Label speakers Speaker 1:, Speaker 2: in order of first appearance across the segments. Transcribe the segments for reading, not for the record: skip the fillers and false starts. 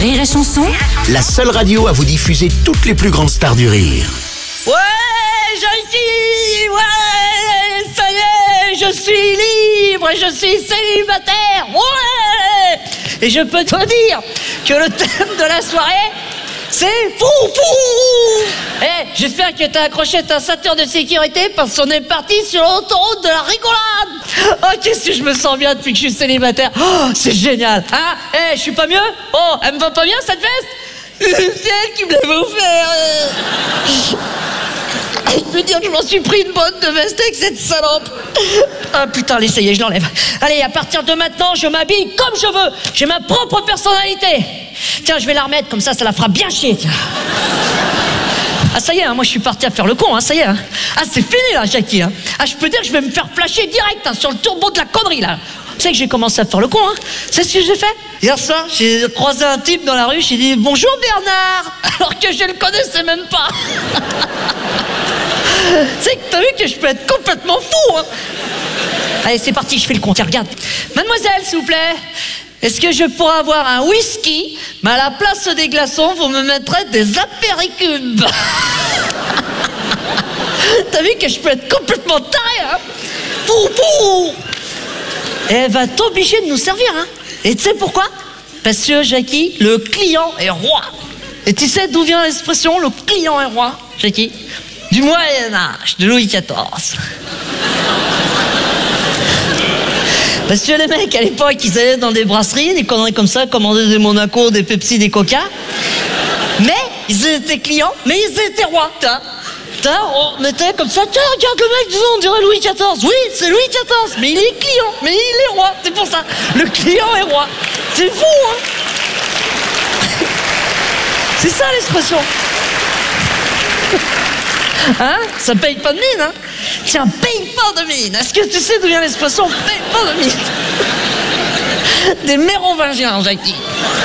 Speaker 1: Rire et Chanson,
Speaker 2: La seule radio à vous diffuser toutes les plus grandes stars du rire.
Speaker 3: Ouais, Jackie, ouais, ça y est, je suis libre et je suis célibataire, ouais. Et je peux te dire que le thème de la soirée, c'est Foufou. J'espère que t'as accroché ta ceinture de sécurité parce qu'on est parti sur l'autoroute de la rigolade. Oh, qu'est-ce que je me sens bien depuis que je suis célibataire. Oh, c'est génial, hein. Je suis pas mieux. Oh, elle me va pas bien cette veste. C'est elle qui me l'avait offert. Je peux dire que je m'en suis pris une bonne de veste avec cette salope. Ah putain, allez, ça y est, je l'enlève. Allez, à partir de maintenant, je m'habille comme je veux. J'ai ma propre personnalité. Tiens, je vais la remettre, comme ça la fera bien chier, tiens. Ah, ça y est, hein, moi je suis parti à faire le con, hein, ça y est. Hein. Ah, c'est fini là, Jackie. Hein. Ah, je peux dire que je vais me faire flasher direct hein, sur le turbo de la connerie là. Tu sais que j'ai commencé à faire le con, hein. C'est ce que j'ai fait. Hier soir, j'ai croisé un type dans la rue, j'ai dit « Bonjour Bernard !» alors que je le connaissais même pas. C'est que t'as vu que je peux être complètement fou, hein. Allez, c'est parti, je fais le compte, regarde. Mademoiselle, s'il vous plaît, est-ce que je pourrais avoir un whisky, mais à la place des glaçons, vous me mettrez des apéricubes. T'as vu que je peux être complètement taré, hein. Pou. Et elle va t'obliger de nous servir, hein. Et tu sais pourquoi? Parce que, Jackie, le client est roi. Et tu sais d'où vient l'expression « le client est roi », Jackie? Du Moyen-Âge, de Louis XIV. Parce que les mecs, à l'époque, ils allaient dans des brasseries, des conneries comme ça, commandaient des Monaco, des Pepsi, des Coca. Mais ils étaient clients, mais ils étaient rois. On mettait comme ça, tiens, regarde le mec, disons, on dirait Louis XIV. Oui, c'est Louis XIV, mais il est client, mais il est roi. C'est pour ça, le client est roi. C'est fou, hein. C'est ça l'expression. Hein? Ça paye pas de mine, hein? Tiens, paye pas de mine. Est-ce que tu sais d'où vient l'expression paye pas de mine? Des mérovingiens, Jackie.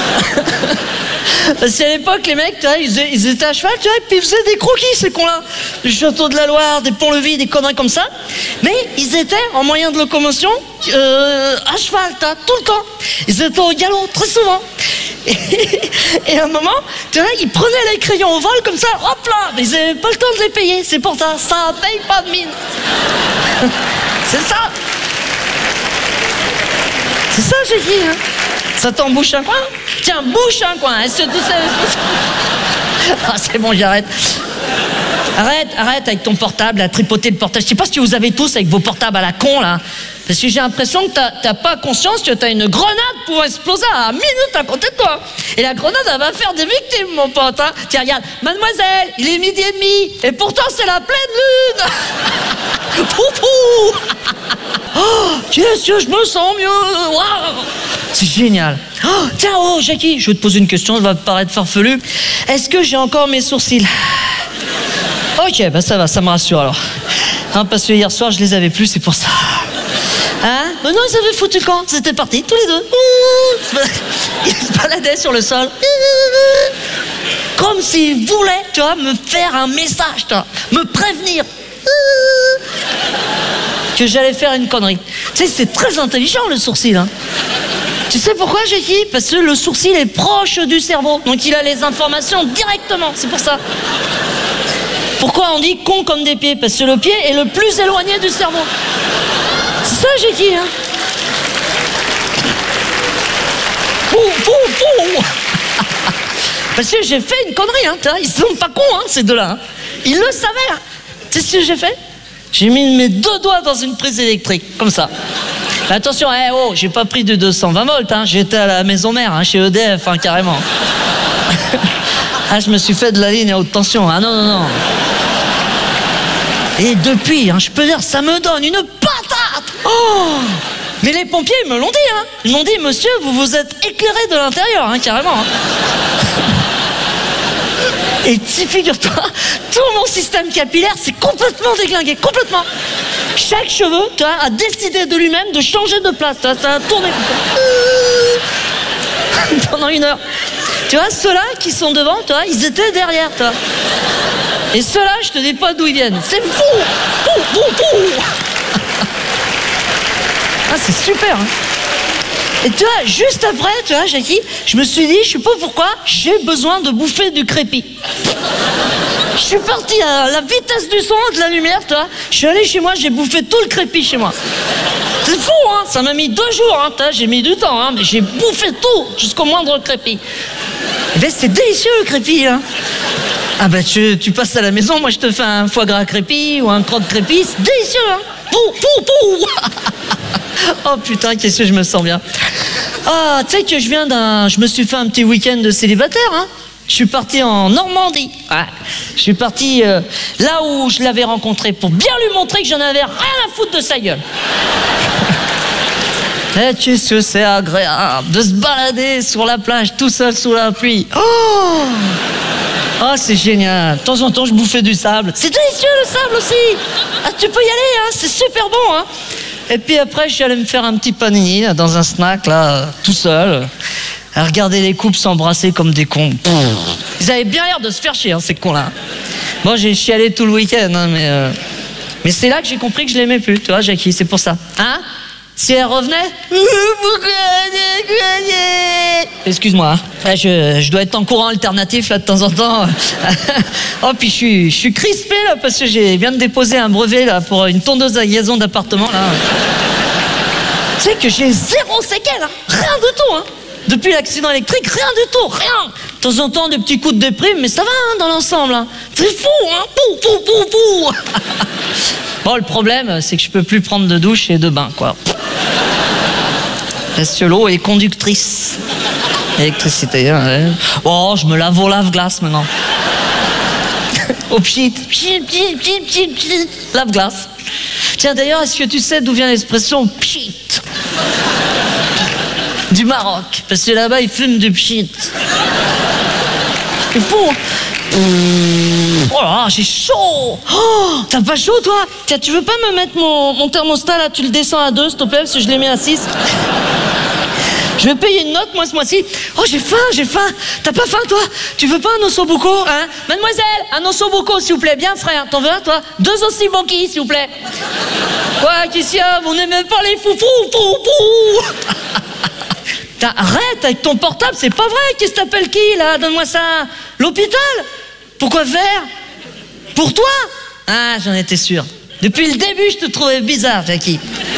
Speaker 3: Parce qu'à l'époque, les mecs, tu vois, ils étaient à cheval, tu vois, et puis ils faisaient des croquis, ces cons-là. Du château de la Loire, des ponts-levis, des conneries comme ça. Mais ils étaient en moyen de locomotion à cheval, tu vois, tout le temps. Ils étaient au galop, très souvent. Et à un moment, tu vois, ils prenaient les crayons au vol comme ça, hop là, mais ils n'avaient pas le temps de les payer. C'est pour ça, ça paye pas de mine. C'est ça. C'est ça, j'ai dit, hein. Ça t'embouche un coin? Tiens, bouche un coin. Est-ce que tu sais? Ah, c'est bon, j'arrête. Arrête avec ton portable, à tripoter le portable. Je sais pas si vous avez tous avec vos portables à la con, là. Parce que j'ai l'impression que t'as pas conscience que t'as une grenade pour exploser à minute à côté de toi. Et la grenade, elle va faire des victimes, mon pote. Hein. Tiens, regarde, mademoiselle, il est 12h30. Et pourtant, c'est la pleine lune. Poupou. Oh, qu'est-ce que je me sens mieux. Wow. C'est génial. Oh, tiens, Jackie, je vais te poser une question, ça va te paraître farfelu. Est-ce que j'ai encore mes sourcils? Ok, bah ça va, ça me rassure alors. Hein, parce que hier soir, je les avais plus, c'est pour ça. Hein? Mais non, ils avaient foutu le camp, c'était parti, tous les deux. Ils se baladaient sur le sol. Comme s'ils voulaient, tu vois, me faire un message, tu vois, me prévenir. Que j'allais faire une connerie. Tu sais, c'est très intelligent, le sourcil, hein. Tu sais pourquoi, Jackie? Parce que le sourcil est proche du cerveau, donc il a les informations directement, c'est pour ça. Pourquoi on dit con comme des pieds? Parce que le pied est le plus éloigné du cerveau. C'est ça, Jackie, hein. Parce que j'ai fait une connerie, hein. Ils sont pas cons, hein, ces deux-là. Hein. Ils le savaient, hein. Tu sais ce que j'ai fait? J'ai mis mes deux doigts dans une prise électrique, comme ça. Mais attention, j'ai pas pris de 220 volts, hein. J'étais à la maison mère, hein, chez EDF, hein, carrément. Ah, je me suis fait de la ligne à haute tension. Ah non. Et depuis, hein, je peux dire, ça me donne une patate. Oh! Mais les pompiers, ils me l'ont dit, hein. Ils m'ont dit, monsieur, vous vous êtes éclairé de l'intérieur, hein, carrément. Hein. Et tu figure-toi, tout mon système capillaire s'est complètement déglingué, complètement. Chaque cheveu, tu vois, a décidé de lui-même de changer de place. Ça a tourné pendant 1 heure. Tu vois, ceux-là qui sont devant, tu vois, ils étaient derrière, toi. Et ceux-là, je te dis pas d'où ils viennent. C'est fou. Ah, c'est super, hein. Et tu vois, juste après, tu vois, Jackie, je me suis dit, je sais pas pourquoi, j'ai besoin de bouffer du crépi. Je suis parti à la vitesse du son, de la lumière, tu vois. Je suis allé chez moi, j'ai bouffé tout le crépi chez moi. C'est fou, hein. Ça m'a mis 2 jours, hein. J'ai mis du temps, hein, mais j'ai bouffé tout, jusqu'au moindre crépi. Eh ben, c'est délicieux, le crépi, hein. Ah ben, tu passes à la maison, moi, je te fais un foie gras crépi ou un croque crépi, c'est délicieux, hein. Pou, pou, pou. Oh putain, qu'est-ce que je me sens bien. Ah, tu sais que je me suis fait un petit week-end de célibataire, hein. Je suis parti en Normandie. Ouais. Je suis parti là où je l'avais rencontré pour bien lui montrer que j'en avais rien à foutre de sa gueule. Et qu'est-ce que c'est agréable de se balader sur la plage tout seul sous la pluie. Oh, c'est génial. De temps en temps, je bouffais du sable. C'est délicieux le sable aussi. Ah, tu peux y aller, hein. C'est super bon, hein. Et puis après, je suis allé me faire un petit panini là, dans un snack, là, tout seul, à regarder les couples s'embrasser comme des cons. Ils avaient bien l'air de se faire chier, hein, ces cons-là. Bon, j'ai chialé tout le week-end, hein, mais c'est là que j'ai compris que je l'aimais plus, tu vois, Jackie, c'est pour ça. Hein? Si elle revenait... Excuse-moi, hein. Je dois être en courant alternatif, là, de temps en temps. Oh, puis je suis crispé, là, parce que je viens de déposer un brevet, là, pour une tondeuse à gazon d'appartement, là. Tu sais que j'ai 0 séquelles, hein. Rien du tout, hein. Depuis l'accident électrique, rien du tout, rien. De temps en temps, des petits coups de déprime, mais ça va, hein, dans l'ensemble, hein. C'est fou, hein. Pou, pou, pou, pou. Bon, le problème, c'est que je peux plus prendre de douche et de bain, quoi. Parce que l'eau est conductrice. Électricité, hein, ouais. Oh, je me lave au lave-glace maintenant. Au pchit, pchit, pchit, pchit, pchit, pchit, lave-glace. Tiens, d'ailleurs, est-ce que tu sais d'où vient l'expression pchit? Du Maroc, parce que là-bas, ils fument du pchit. C'est fou, hein. Oh là, j'ai chaud. Oh, t'as pas chaud, toi? Tiens, tu veux pas me mettre mon thermostat, là? Tu le descends à 2, s'il te plaît, parce que je l'ai mis à 6. Je vais payer une note, moi, ce mois-ci. Oh, j'ai faim. T'as pas faim, toi? Tu veux pas un ossobuco, hein? Mademoiselle, un ossobuco, s'il vous plaît, bien frère. T'en veux un, toi? 2 ossibonki, s'il vous plaît. Quoi, qu'est-ce qu'il y a? Vous n'aimez pas les foufous? Pou. Arrête avec ton portable, c'est pas vrai. Qu'est-ce que t'appelles qui, là? Donne-moi ça. L'hôpital? Pourquoi faire? Pour toi? Ah, j'en étais sûr. Depuis le début, je te trouvais bizarre, Jackie.